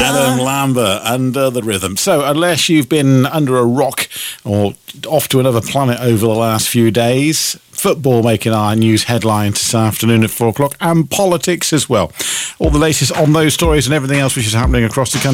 Adam Lambert, Under the Rhythm. So, unless you've been under a rock or off to another planet over the last few days, football making our news headlines this afternoon at 4 o'clock, and politics as well. All the latest on those stories and everything else which is happening across the country.